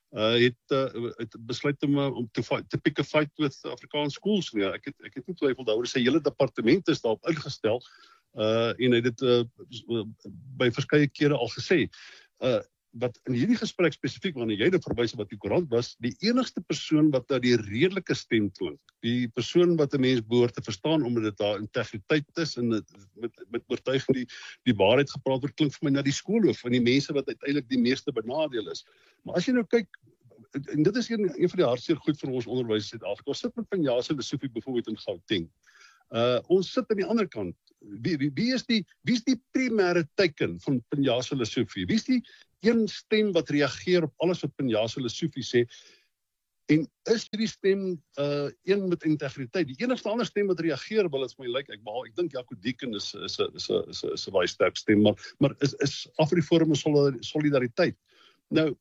uh, het, uh, het besluit om, uh, om te, te pick a fight with Afrikaans schools. Ja, ek, het, ek het nie twyfel daaroor, sy hele departement is daarop ingestel, uh, en hy het dit uh, by verskeie kere al gesê. Uh, wat in hierdie gesprek spesifiek, wanneer jy dit verwys wat die koerant was, die enigste persoon wat daar die redelike stem klink, die persoon wat 'n mens behoort te verstaan, omdat dit daar integriteit is, en het, met, met oortuiging die, die waarheid gepraat word, klink vir my na die skoolhoof, en die mense wat uiteindelik die meeste benadeel is. Maar as jy nou kyk, en dit is een, een van die hartseer goed vir ons onderwys in Suid-Afrika, ons sit met Panjasa Lesofie byvoorbeeld in Gauteng. Uh, ons sit aan die ander kant, wie, wie, wie, is die, wie is die primêre teiken van Panjasa Lesofie? Wie is die een stem wat reageer op alles wat Panjasa Lesofie sê, en is hierdie stem uh, een met integriteit? Die enigste ander stem wat reageer, wil het my lyk, ek behaal, ek dink Jaco Deeken is is is is is 'n baie sterk stem, maar maar is is Afriforum solidariteit. Nou,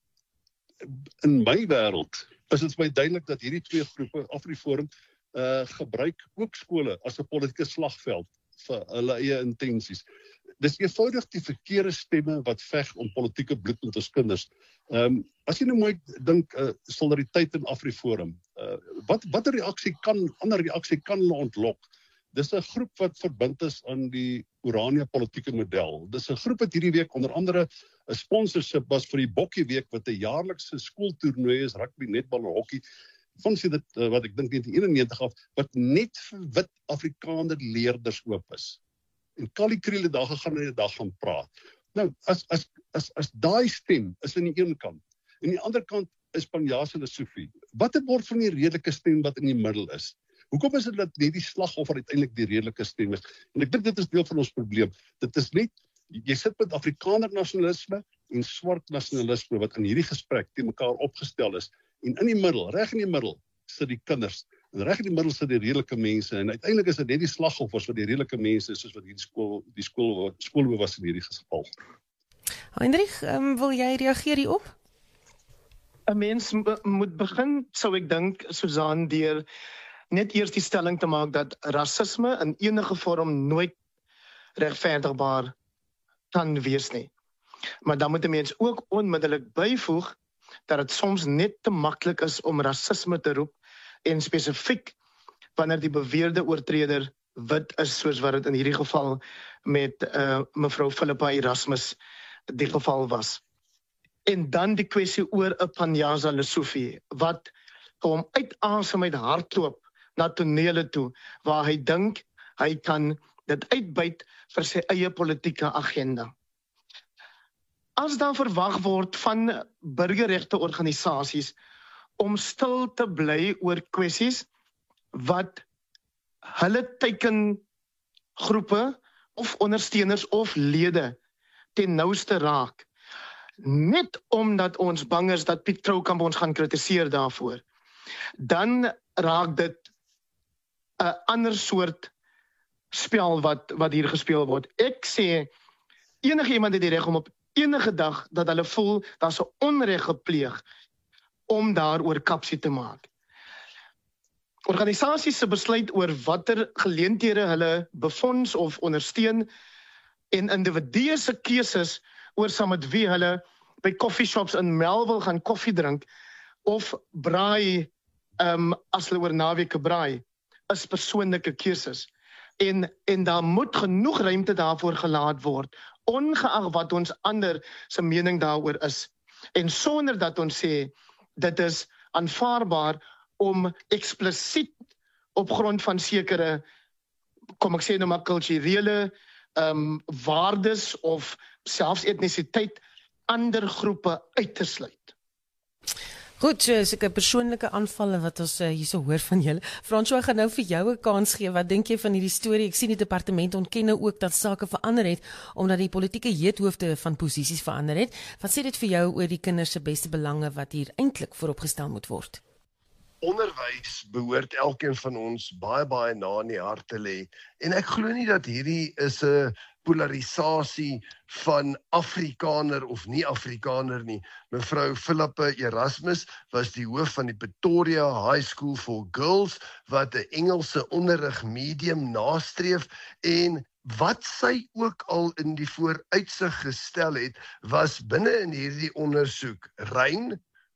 in my wêreld is dit vir my duidelik dat hierdie twee groepe, Afriforum, uh, gebruik ook skole as 'n politieke slagveld vir hulle eie intensies. Dis eenvoudig die verkeerde stemme wat veg om politieke bloed met ons kinders. Um, as jy nou mooi dink, uh, solidariteit in Afriforum, uh, wat watter reaksie kan, ander reaksie kan hulle ontlok? Dis 'n groep wat verbind is aan die Oranje politieke model. Dis 'n groep wat hierdie week onder andere 'n sponsorship was vir die Bokkie week, wat 'n jaarlikse skooltoernooi is, rugby, netbal en hokkie, van sê dit, uh, wat ek dink negentien eenennegentig af, wat net vir wit Afrikaner leerders oop is. En Kali Kriele daar gegaan en die dag gaan praat. Nou, as, as, as, as daai stem is aan die een kant, en die ander kant is Panjasa Lesofie, wat word van die redelike stem wat in die middel is? Hoekom is dit dat net die slagoffer uiteindelik die redelike stem is? En ek dink dit is deel van ons probleem. Dit is net, jy sit met Afrikaner nasionalisme en swart nasionalisme wat in hierdie gesprek teen mekaar opgestel is, en in die middel, reg in die middel, sit die kinders, en reg in die middel sit die redelike mense, en uiteindelik is dit net die slagoffers wat die redelike mense is, soos wat die skool, die skool, skoolhoof was in hierdie geval. Heinrich, um, wil jy reageer hierop? 'n Mens moet begin, sou ek dink, Susan, deur net eers die stelling te maak dat rasisme in enige vorm nooit regverdigbaar kan wees nie. Maar dan moet 'n mens ook onmiddellik byvoeg dat dit soms net te maklik is om rasisme te roep, en spesifiek wanneer die beweerde oortreder wit is, soos wat dit in hierdie geval met uh, mevrou Philippa Erasmus die geval was. En dan die kwessie oor 'n Panjasa Lesofie, wat hom uitasem uit hardloop na tonele toe, waar hy dink hy kan dit uitbuit vir sy eie politieke agenda. As dan verwag word van burgerregte organisasies om stil te bly oor kwessies wat hulle teikengroepe of ondersteuners of lede ten nouste raak, net omdat ons bang is dat Piet Kroukamp ons gaan kritiseer daarvoor, dan raak dit 'n ander soort spel wat, wat hier gespeel word. Ek sê, enige iemand het die reg om op enige dag dat hulle voel, dat is 'n onreg gepleeg, om daaroor kapsie te maak. Organisasies se besluit oor watter geleenthede hulle befonds of ondersteun, en individue se keuses oor saam met wie hulle by koffieshops in Melville gaan koffie drink, of braai, um, as hulle oor naweke braai, is persoonlike keuses. En, en daar moet genoeg ruimte daarvoor gelaat word, ongeag wat ons ander se mening daaroor is. En sonder dat ons sê, dit is aanvaarbaar om eksplisiet op grond van sekere, kom ek sê nou maar kulturele um, waardes of selfs etnisiteit, ander groepe uit te sluit. Goed, so is ek 'n persoonlike aanvalle wat ons uh, hierso hoor van julle. François, gaan nou vir jou 'n kans gee. Wat dink jy van hierdie storie? Ek sien die departement ontken nou ook dat sake verander het, omdat die politieke heethoofde van posisies verander het. Wat sê dit vir jou oor die kinders se beste belange wat hier eintlik vooropgestel moet word? Onderwys behoort elkeen van ons baie baie na in die hart te lê. En ek glo nie dat hierdie is 'n polarisasie van Afrikaner of nie Afrikaner nie. Mevrou Philippa Erasmus was die hoof van die Pretoria High School for Girls, wat 'n Engelse onderrig medium nastreef, en wat sy ook al in die vooruitsig gestel het, was binne in hierdie ondersoek rein,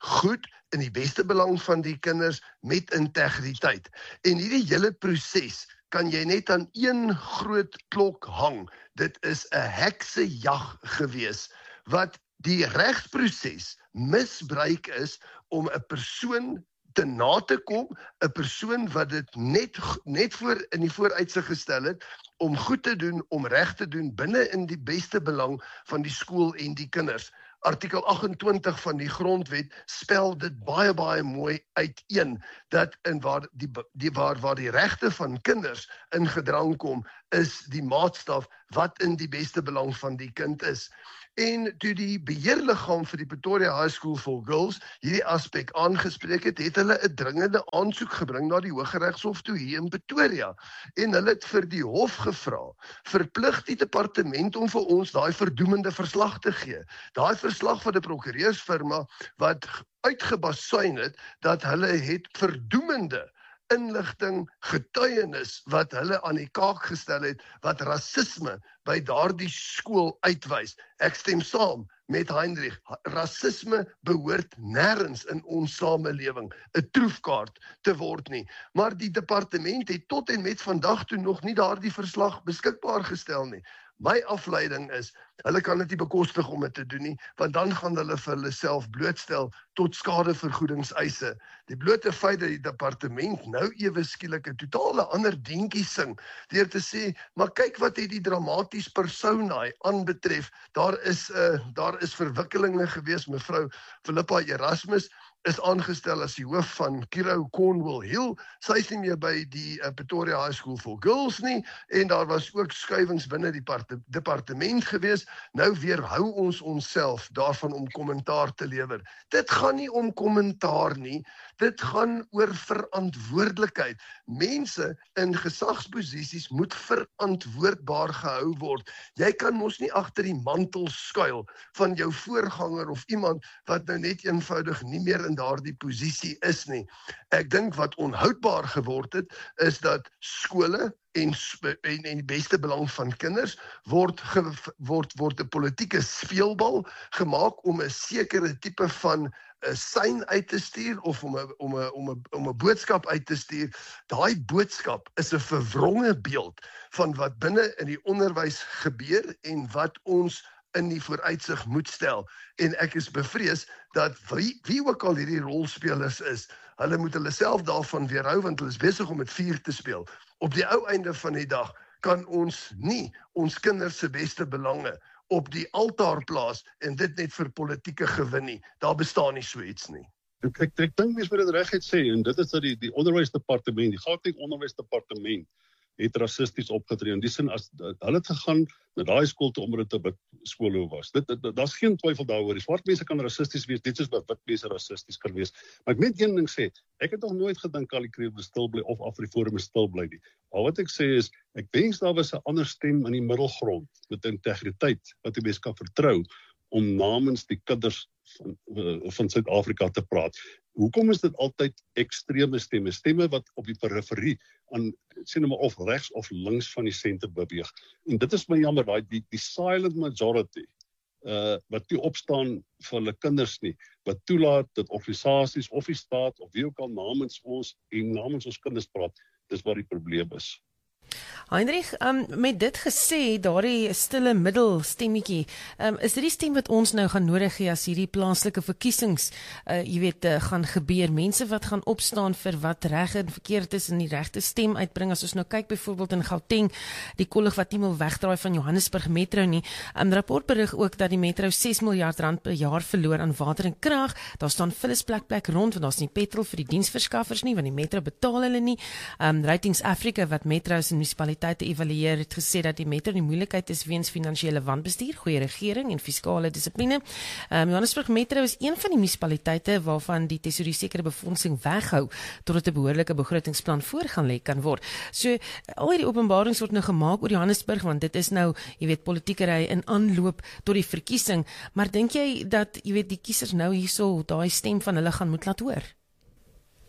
goed, in die beste belang van die kinders, met integriteit. En hierdie hele proses kan jy net aan een groot klok hang. Dit is 'n heksejag gewees, wat die regsproses misbruik is om 'n persoon te na te kom, 'n persoon wat dit net net voor in die vooruitsig gestel het om goed te doen, om reg te doen binne in die beste belang van die skool en die kinders. Artikel agt-en-twintig van die grondwet spel dit baie baie mooi uiteen dat in waar die die waar waar die regte van kinders in gedrang kom, is die maatstaf wat in die beste belang van die kind is. En toe die beheerliggaam vir die Pretoria High School for Girls hierdie aspek aangespreek het, het hulle 'n dringende aansoek gebring na die Hooggeregshof toe hier in Pretoria. En hulle het vir die hof gevra, verplig die departement om vir ons daai verdoemende verslag te gee. Daai verslag van die prokureursfirma wat uitgebasuin het dat hulle het verdoemende inligting, getuienis wat hulle aan die kaak gestel het, wat rasisme by daardie skool uitwys. Ek stem saam met Heinrich, rasisme behoort nêrens in ons samelewing 'n troefkaart te word nie. Maar die departement het tot en met vandag toe nog nie daardie verslag beskikbaar gestel nie. My afleiding is, hulle kan dit nie bekostig om dit te doen nie, want dan gaan hulle vir hulle self blootstel tot skadevergoedingseise. Die blote feit dat die departement nou ewe skielik 'n totale ander deentjie sing, deur te sê, maar kyk wat het die dramaties personae aanbetref, daar is uh, daar is verwikkelinge gewees. Mevrou Philippa Erasmus is aangestel as die hoof van Kiro Cornwall Hill. Sy is nie meer by die uh, Pretoria High School for Girls nie, en daar was ook skuivings binne die departement gewees. Nou weerhou ons onsself daarvan om kommentaar te lewer. Dit gaan nie om kommentaar nie, dit gaan oor verantwoordelikheid. Mense in gesagsposisies moet verantwoordbaar gehou word. Jy kan mos nie agter die mantel skuil van jou voorganger of iemand wat nou net eenvoudig nie meer in daardie posisie is nie. Ek dink wat onhoudbaar geword het, is dat skole en en en die beste belang van kinders word ge, word word 'n politieke speelbal gemaak om 'n sekere tipe van 'n sein uit te stuur of om 'n om 'n om 'n om 'n boodskap uit te stuur. Daai boodskap is 'n verwronge beeld van wat binne in die onderwys gebeur en wat ons in die vooruitsig moet stel. En ek is bevrees dat wie, wie ook al hierdie rolspelers is, hulle moet hulle self daarvan weerhou, want hulle is besig om met vuur te speel. Op die ou einde van die dag kan ons nie ons kinders se beste belange op die altaar plaas en dit net vir politieke gewin nie. Daar bestaan nie so iets nie. Ek ek, ek dink mens moet dit reguit sê, en dit is dat die die onderwysdepartement, die Gauteng onderwysdepartement het rassisties opgetree. In die sin, as hulle het gegaan na daai skool toe omdat dit 'n wit skool was. Dit, dit daar's geen twyfel daaroor. Die swart mense kan rassisties wees, net soos wat wit mense rassisties kan wees. Maar ek net een ding sê, ek het nog nooit gedink al die kreef moet stil bly of Afriforum moet stil bly nie. Maar wat ek sê is, ek wens daar was 'n ander stem in die middelgrond met integriteit wat die mens kan vertrou om namens die kinders van, van Suid-Afrika te praat. Hoekom is dit altyd ekstreme stemme, stemme wat op die periferie aan, sê nou maar, of regs of links van die sentrum beweeg? En dit is my jammer, daai die, die silent majority, uh, wat nie opstaan vir hulle kinders nie, wat toelaat dat organisasies of die staat of wie ook al namens ons en namens ons kinders praat, dis wat die probleem is. Heinrich, um, met dit gesê, daardie stille middelstemmetjie, um, is dit die stem wat ons nou gaan nodig hê as hierdie plaaslike verkiesings, uh, jy weet, uh, gaan gebeur, mense wat gaan opstaan vir wat reg en verkeerd is en die regte stem uitbring. As ons nou kyk byvoorbeeld in Gauteng, die kollig wat nie wil wegdraai van Johannesburg Metro nie. Um, rapport berig ook dat die Metro ses miljard rand per jaar verloor aan water en krag. Daar staan vullis plek plek rond, want daar's nie petrol vir die diensverskaffers nie, want die Metro betaal hulle nie. Um, Ratings Africa wat Metros en munisipaliteite evalueer, het gesê dat die Metro in die moeilikheid is weens finansiële wanbestuur, goeie regering en fiskale dissipline. Um, Johannesburg Metro is een van die munisipaliteite waarvan die tesourie sekere befondsing weghou totdat 'n behoorlike begrotingsplan voor gaan lê kan word. So al hierdie openbarings word nou gemaak oor Johannesburg, want dit is nou, jy weet, politiekery in aanloop tot die verkiesing. Maar dink jy dat, jy weet, die kiesers nou hierso daai stem van hulle gaan moet laat hoor?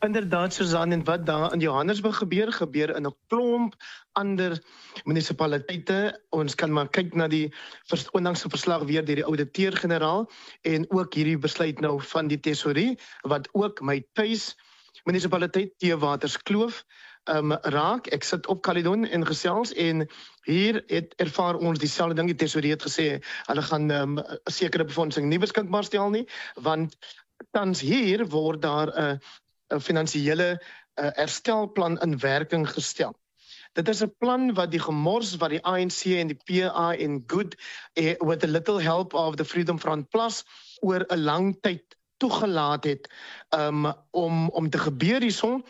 Inderdaad, Susan, en wat daar in Johannesburg gebeur, gebeur in 'n klomp ander munisipaliteite. Ons kan maar kyk na die onlangse verslag weer deur die ouditeur-generaal en ook hierdie besluit nou van die tesourie wat ook my tuis munisipaliteit Theewaterskloof um, raak. Ek sit op Caledon en gesels en hier het ervaar ons dieselfde ding. Die tesourie het gesê hulle gaan um, 'n sekere befondsing nie beskikbaar stel nie, want tans hier word daar 'n uh, 'n finansiële uh, herstelplan in werking gestel. Dit is 'n plan wat die gemors wat die A N C en die P A en Good eh, with a little help of the Freedom Front Plus oor 'n lang tyd toegelaat het um, om om te gebeur hierson,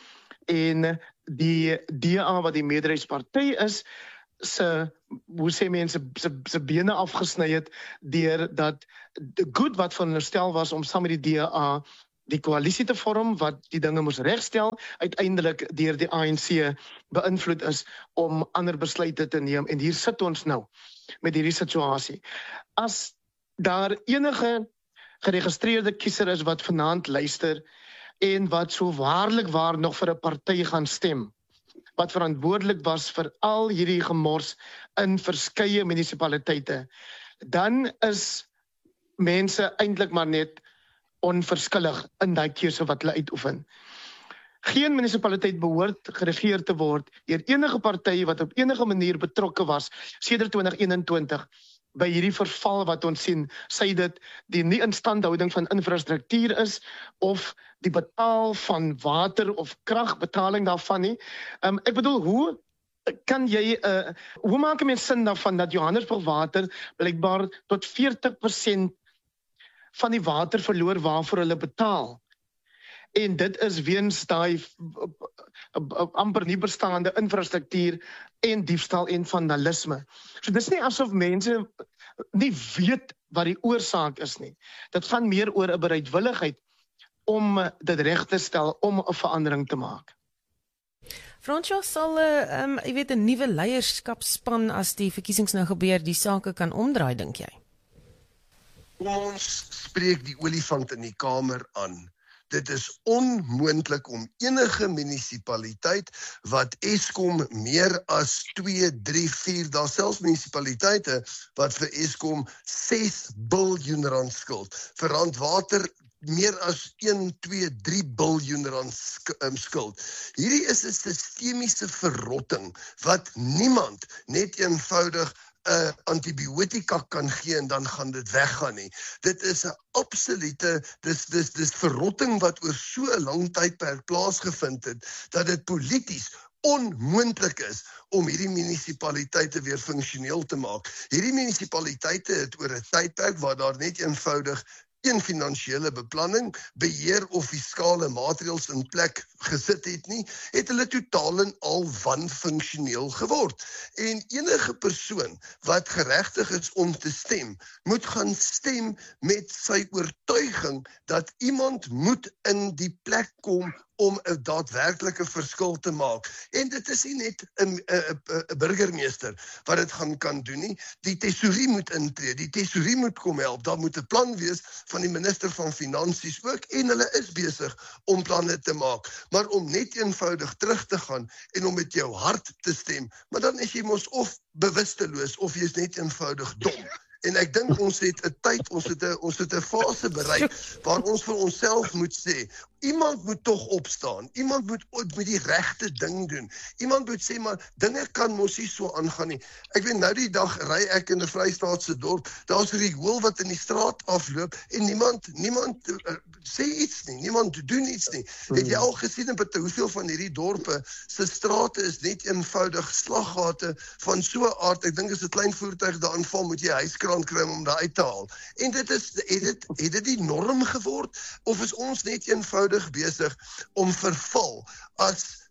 en die D A wat die meerderheidsparty is se hoe sê mense se se bene afgesny het deur dat die Good wat veronderstel was om saam met die D A die koalisie te vorm wat die dinge moes regstel, uiteindelik deur die A N C beïnvloed is om ander besluite te neem, en hier sit ons nou met hierdie situasie. As daar enige geregistreerde kiezer is wat vanaand luister en wat so waarlik waar nog vir 'n party gaan stem, wat verantwoordelik was vir al hierdie gemors in verskeie munisipaliteite, dan is mense eintlik maar net onverskillig in daai keuse wat hulle uitoefen. Geen munisipaliteit behoort geregeer te word deur enige party wat op enige manier betrokke was sedert twintig eenentwintig by hierdie verval wat ons sien, sy dit die nie instandhouding van infrastruktuur is of die betaal van water of kragbetaling daarvan nie. Um, ek bedoel, hoe kan jy uh, hoe maak 'n mens sin daarvan dat Johannesburg Water blykbaar tot veertig persent van die water verloor waarvoor hulle betaal. En dit is weens daai amper nie bestaande infrastruktuur en diefstal en vandalisme. So dis nie asof mense nie weet wat die oorsaak is nie. Dit gaan meer oor 'n bereidwilligheid om dit reg te stel, om 'n verandering te maak. Fransjo, sal 'n um, jy weet 'n nuwe leierskapspan as die verkiesings nou gebeur, die sake kan omdraai, dink jy? Ons spreek die olifant in die kamer aan. Dit is onmoontlik om enige munisipaliteit wat Eskom meer as twee, drie, vier, daar selfs munisipaliteite wat vir Eskom ses biljoen rand skuld, vir Randwater meer as een, twee, drie biljoen rand skuld. Hierdie is 'n sistemiese verrotting wat niemand net eenvoudig 'n uh, antibiotika kan gee en dan gaan dit weggaan nie. Dit is 'n absolute dis dis dis verrotting wat oor so 'n lang tydperk plaasgevind het dat dit polities onmoontlik is om hierdie munisipaliteite weer funksioneel te maak. Hierdie munisipaliteite het oor 'n tydperk waar daar net eenvoudig een finansiële beplanning, beheer of fiskale maatreëls in plek gesit het nie, het hulle totaal en al wanfunksioneel geword. En enige persoon wat geregtig is om te stem, moet gaan stem met sy oortuiging dat iemand moet in die plek kom om 'n daadwerklike verskil te maak. En dit is nie net 'n 'n burgemeester wat dit gaan kan doen nie. Die tesourie moet intree, die tesourie moet kom help. Daar moet 'n plan wees van die minister van Finansies ook, en hulle is besig om planne te maak. Maar om net eenvoudig terug te gaan en om met jou hart te stem, maar dan is jy mos of bewusteloos of jy is net eenvoudig dom. En ek dink ons het 'n tyd, ons het 'n ons het 'n fase bereik waar ons vir onsself moet sê, iemand moet tog opstaan. Iemand moet met die regte ding doen. Iemand moet sê, maar dinge kan mos nie so aangaan nie. Ek weet nou die dag ry ek in 'n Vrystaatse dorp, daar's 'n riool wat in die straat afloop en niemand niemand uh, sê iets nie. Niemand doen iets nie. Hmm. Het jy al gesien in Pieter, hoeveel van hierdie dorpe se strate is net eenvoudig slaggate van so 'n aard. Ek dink as 'n klein voertuig daarin val, moet jy hyskraan kry om daai uit te haal. En dit is het dit het dit die norm geword of is ons net eenvoudig besig om verval as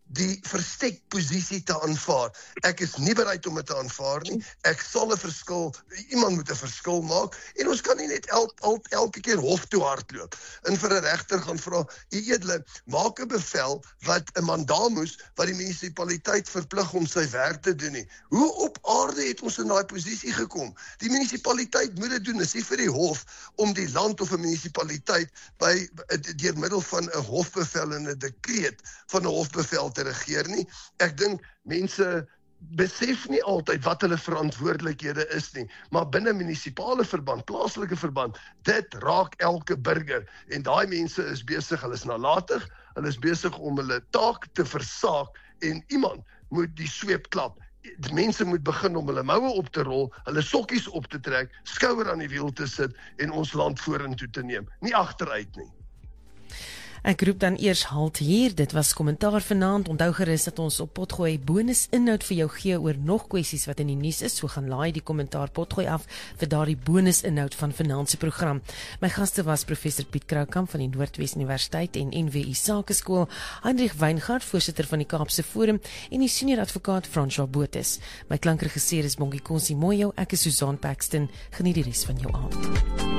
die verstek posisie te aanvaar. Ek is nie bereid om dit te aanvaar nie. Ek sal 'n verskil, iemand moet 'n verskil maak en ons kan nie net el, el, elke keer hof toe hardloop en vir 'n regter gaan vra, u edele, maak 'n bevel wat 'n mandamus wat die munisipaliteit verplig om sy werk te doen nie. Hoe op aarde het ons in daai posisie gekom? Die munisipaliteit moet dit doen, dis nie vir die hof om die land of 'n munisipaliteit by deur middel van 'n hofbevel en 'n dekreet van 'n hofbevel te regeer nie. Ek dink mense besef nie altyd wat hulle verantwoordelikhede is nie, maar binne munisipale verband, plaaslike verband, dit raak elke burger en daai mense is besig, hulle is nalatig, hulle is besig om hulle taak te versaak en iemand moet die sweep klap. Die mense moet begin om hulle moue op te rol, hulle sokkies op te trek, skouer aan die wiel te sit en ons land vorentoe te neem, nie agteruit nie. Ek roep dan eers halt hier, dit was kommentaar vanaand, onthou gerus dat ons op Potgooi bonus inhoud vir jou gee oor nog kwessies wat in die nuus is, so gaan laai die kommentaar Potgooi af vir daardie bonus inhoud van vanaand se program. My gaste was professor Piet Kroukamp van die Noordwes Universiteit en N W I Sakeskool, Heinrich Weingart, voorsitter van die Kaapse Forum en die senior advokaat François Botha. My klankregisseur is Bongie Konsi Moyo, ek is Susan Paxton, geniet die res van jou aand.